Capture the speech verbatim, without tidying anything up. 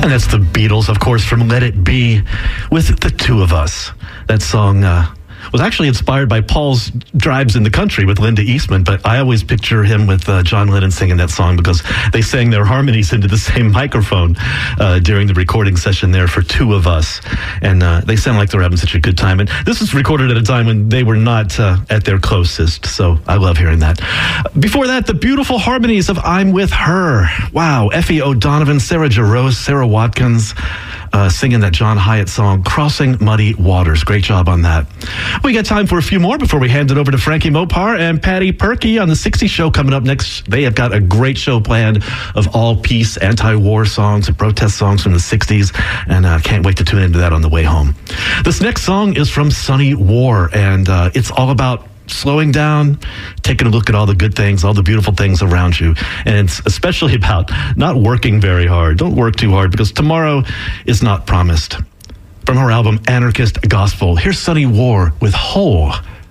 And that's the Beatles, of course, from Let It Be with The Two of Us. That song uh, was actually inspired by Paul's Drives in the Country with Linda Eastman, but I always picture him with uh, John Lennon singing that song because they sang their harmonies into the same microphone uh, during the recording session there for Two of Us. And uh, they sound like they're having such a good time. And this was recorded at a time when they were not uh, at their closest, so I love hearing that. Before that, the beautiful harmonies of I'm With Her. Wow, Effie O'Donovan, Sarah Jarosz, Sarah Watkins, Uh, singing that John Hyatt song, Crossing Muddy Waters. Great job on that. We got time for a few more before we hand it over to Frankie Mopar and Patty Perky on the sixties show coming up next. They have got a great show planned of all peace, anti-war songs and protest songs from the sixties, and I uh, can't wait to tune into that on the way home. This next song is from Sunny War, and uh, it's all about slowing down, taking a look at all the good things, all the beautiful things around you. And it's especially about not working very hard. Don't work too hard because tomorrow is not promised. From her album Anarchist Gospel, here's Sunny War with Whole